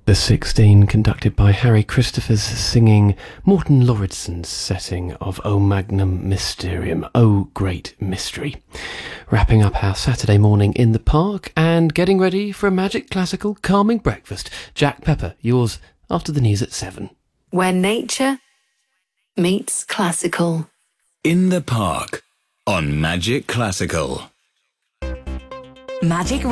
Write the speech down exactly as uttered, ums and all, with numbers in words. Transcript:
The sixteen, conducted by Harry Christophers, singing Morten Lauridsen's setting of O Magnum Mysterium, O Great Mystery. Wrapping up our Saturday morning in the park and getting ready for a magic classical calming breakfast. Jack Pepper, yours after the news at seven. Where nature meets classical. In the Park on Magic Classical. Magic